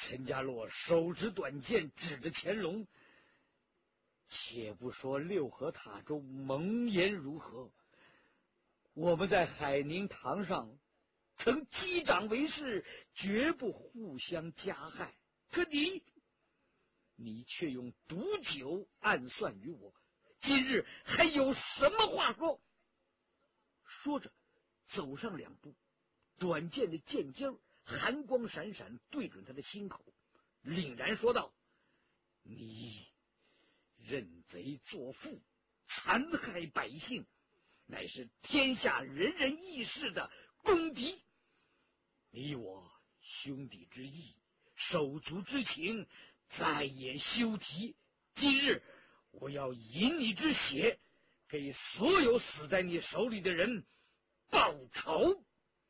陈家洛手执短剑，指着乾隆。且不说六合塔中盟言如何，我们在海宁堂上曾击掌为誓，绝不互相加害。可你却用毒酒暗算于我，今日还有什么话说？说着，走上2步，短剑的剑尖寒光闪闪，对准他的心口，凛然说道：“你认贼作父，残害百姓，乃是天下人人义士的公敌。你我兄弟之义，手足之情，再也休提。今日我要饮你之血，给所有死在你手里的人报仇。”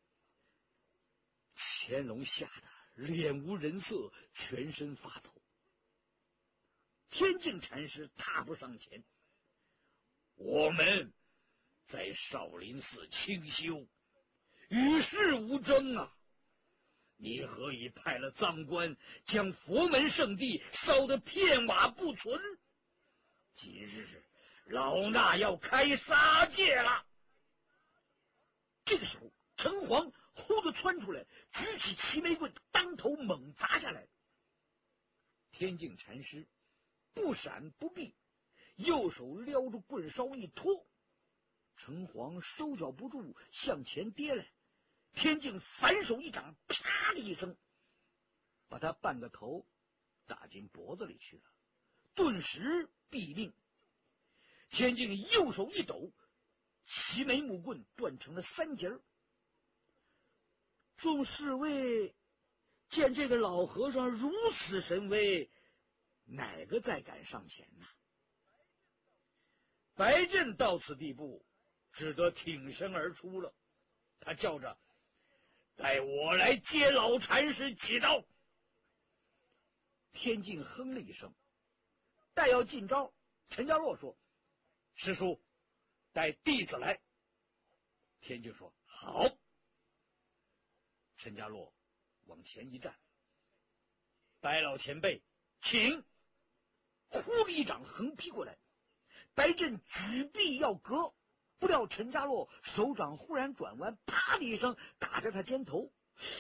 乾隆吓得脸无人色，全身发抖。天净禅师踏步上前：“我们在少林寺清修，与世无争啊！你何以派了赃官将佛门圣地烧得片瓦不存？今日老衲要开杀戒了！”这个时候，城隍忽地窜出来，举起齐眉棍，当头猛砸下来。天净禅师不闪不避，右手撩住棍梢一拖，城隍收脚不住，向前跌来。天净反手一掌，啪的一声，把他半个头打进脖子里去了，顿时毙命。天净右手一抖，齐眉木棍断成了3截。众侍卫见这个老和尚如此神威，哪个再敢上前呢？白振到此地步，只得挺身而出了。他叫着：“待我来接老禅师几刀！”天净哼了一声，待要进招，陈家洛说：“师叔，带弟子来。”天净说：“好。”陈家洛往前一站：“白老前辈，请！”呼的一掌横劈过来，白振举臂要割，不料陈家洛手掌忽然转弯，啪的一声打在他肩头。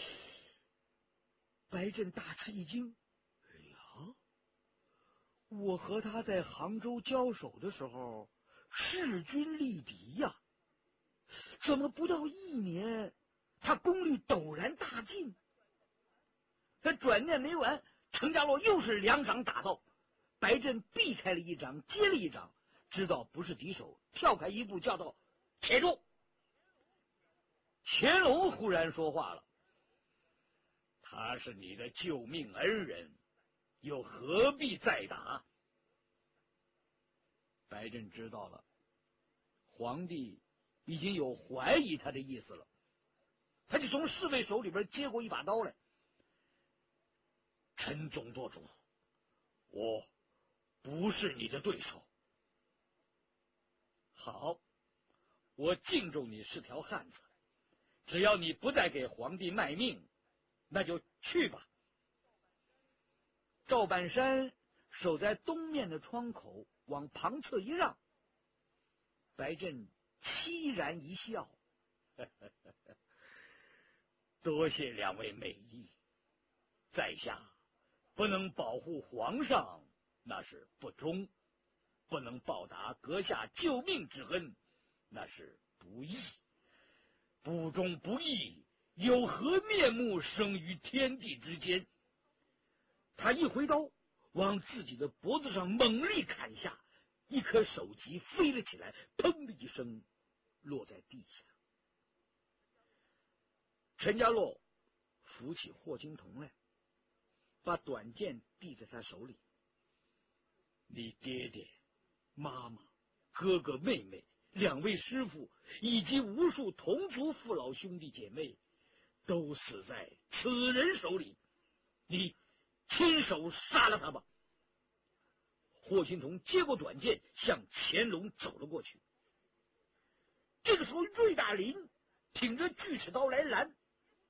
白振大吃一惊：“哎呀，我和他在杭州交手的时候势均力敌呀，怎么不到1年，他功力陡然大进？”他转念没完，陈家洛又是2掌打到，白振避开了一掌，接了一掌，知道不是敌手，跳开一步，叫道：“且住！”乾隆忽然说话了：“他是你的救命恩人，又何必再打？”白振知道了，皇帝已经有怀疑他的意思了，他就从侍卫手里边接过一把刀来：“陈总舵主，我不是你的对手。”“好，我敬重你是条汉子，只要你不再给皇帝卖命，那就去吧。”赵板山守在东面的窗口，往旁侧一让，白振凄然一笑：“多谢2位美意，在下不能保护皇上，那是不忠；不能报答阁下救命之恩，那是不义。不忠不义，有何面目生于天地之间？”他一挥刀，往自己的脖子上猛力砍下，一颗首级飞了起来，砰的一声落在地下。陈家洛扶起霍金童来，把短剑递在他手里：“你爹爹、妈妈、哥哥、妹妹2位师傅以及无数同族父老兄弟姐妹，都死在此人手里，你亲手杀了他吧！”霍金童接过短剑，向乾隆走了过去。这个时候，瑞大林挺着锯齿刀来拦，